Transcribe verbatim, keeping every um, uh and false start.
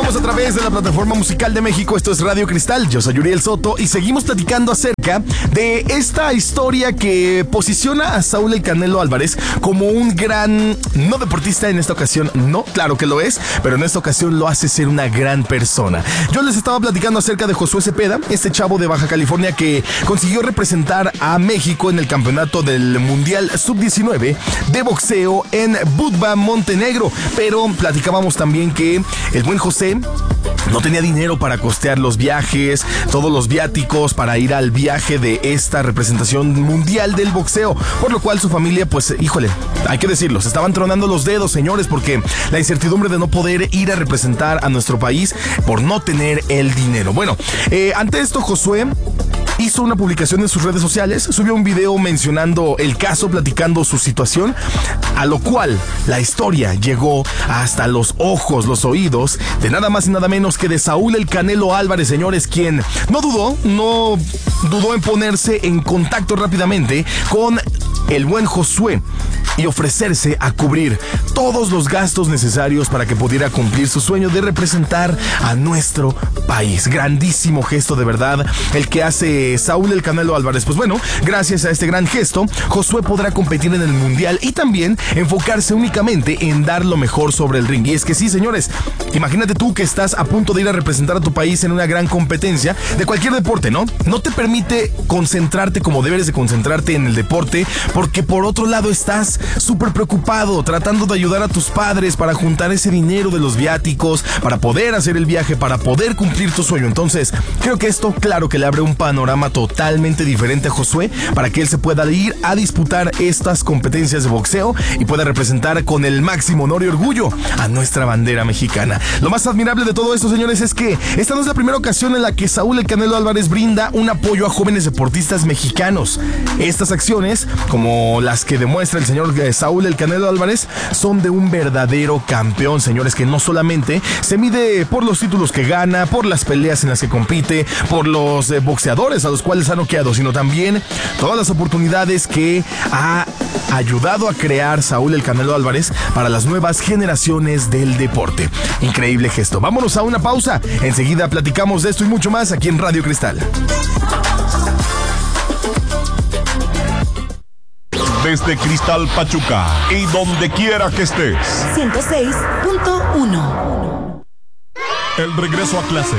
Seguimos a través de la plataforma musical de México. Esto es Radio Cristal. Yo soy Uriel Soto y seguimos platicando acerca de esta historia que posiciona a Saúl El Canelo Álvarez como un gran, no deportista en esta ocasión, no, claro que lo es, pero en esta ocasión lo hace ser una gran persona. Yo les estaba platicando acerca de Josué Cepeda, este chavo de Baja California que consiguió representar a México en el campeonato del Mundial sub diecinueve de boxeo en Budva, Montenegro. Pero platicábamos también que el buen José no tenía dinero para costear los viajes, todos los viáticos para ir al viaje de esta representación mundial del boxeo, por lo cual su familia, pues, híjole, hay que decirlo, se estaban tronando los dedos, señores, porque la incertidumbre de no poder ir a representar a nuestro país por no tener el dinero. Bueno, eh, ante esto, Josué hizo una publicación en sus redes sociales, subió un video mencionando el caso, platicando su situación, a lo cual la historia llegó hasta los ojos, los oídos de nada más y nada menos que de Saúl El Canelo Álvarez, señores, quien no dudó, no dudó en ponerse en contacto rápidamente con el buen Josué y ofrecerse a cubrir todos los gastos necesarios para que pudiera cumplir su sueño de representar a nuestro país. Grandísimo gesto, de verdad, el que hace Saúl El Canelo Álvarez. Pues bueno, gracias a este gran gesto, Josué podrá competir en el Mundial y también enfocarse únicamente en dar lo mejor sobre el ring. Y es que sí, señores, imagínate tú que estás a punto de ir a representar a tu país en una gran competencia de cualquier deporte, ¿no? No te permite concentrarte como debes de concentrarte en el deporte, porque por otro lado estás súper preocupado, tratando de ayudar a tus padres para juntar ese dinero de los viáticos, para poder hacer el viaje, para poder cumplir tu sueño. Entonces, creo que esto, claro que le abre un panorama totalmente diferente a Josué, para que él se pueda ir a disputar estas competencias de boxeo y pueda representar con el máximo honor y orgullo a nuestra bandera mexicana. Lo más admirable de todo esto, señores, es que esta no es la primera ocasión en la que Saúl El Canelo Álvarez brinda un apoyo a jóvenes deportistas mexicanos. Estas acciones, como las que demuestra el señor Saúl El Canelo Álvarez, son de un verdadero campeón, señores, que no solamente se mide por los títulos que gana, por las peleas en las que compite, por los eh, boxeadores a los cuales ha noqueado, sino también todas las oportunidades que ha ayudado a crear Saúl El Canelo Álvarez para las nuevas generaciones del deporte. Increíble gesto. Vámonos a una pausa. Enseguida platicamos de esto y mucho más aquí en Radio Cristal. Desde Cristal Pachuca y donde quiera que estés. ciento seis punto uno. El regreso a clase